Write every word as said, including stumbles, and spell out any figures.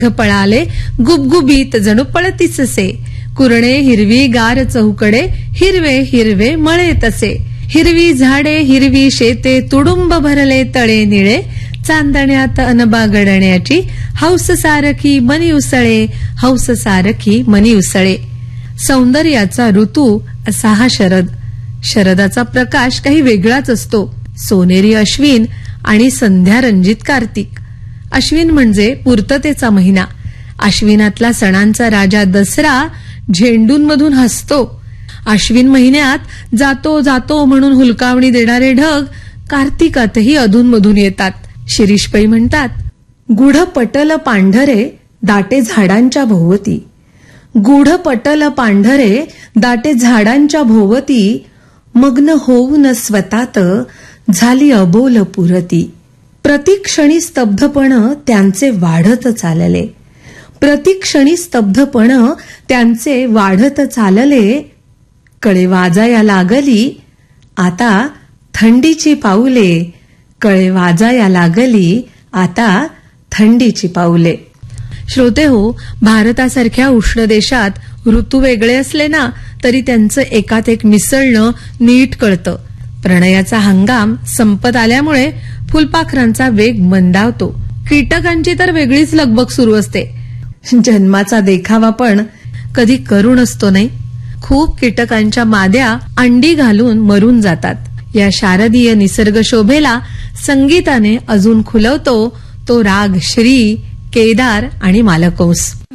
पळाले गुबगुबीत जणू पळतीचसे, कुरणे हिरवी गार चौकडे, हिरवे हिरवे मळे तसे, हिरवी झाडे हिरवी शेते, तुडुंब भरले तळे निळे, चांदण्यात अनबा गडण्याची, हौस सारखी मनी उसळे, हौस सारखी मनी उसळे. सौंदर्याचा ऋतू असा हा शरद. शरदाचा प्रकाश काही वेगळाच असतो. सोनेरी अश्विन आणि संध्या रंजित कार्तिक. अश्विन म्हणजे पूर्ततेचा महिना. अश्विनातला सणांचा राजा दसरा झेंडूंमधून हसतो. अश्विन महिन्यात जातो जातो म्हणून हुलकावणी देणारे ढग कार्तिकातही अधूनमधून येतात. शिरीषपै म्हणतात, गुढ पटल पांढरे दाटे झाडांच्या भोवती, गुढ पटल पांढरे दाटे झाडांच्या भोवती, मग्न होऊन स्वतात झाली अबोल पुरती. प्रतिक्षणी स्तब्धपण त्यांचे वाढत चालले, प्रतिक्षणी स्तब्धपण त्यांचे वाढत चालले. कळे वाजाया लागली आता थंडीची पाऊले, कळे वाजाया लागली आता थंडीची पाऊले. श्रोते हो, भारतासारख्या उष्ण देशात ऋतू वेगळे असले ना तरी त्यांचं एकात एक मिसळणं नीट कळतं. प्रणयाचा हंगाम संपत आल्यामुळे फुलपाखरांचा वेग मंदावतो. कीटकांची तर वेगळीच लगबग सुरू असते. जन्माचा देखावा पण कधी करुण असतो नाही. खूप कीटकांच्या माद्या अंडी घालून मरून जातात. या शारदीय निसर्ग शोभेला संगीताने अजून खुलवतो तो राग श्री, केदार आणि मालकंस.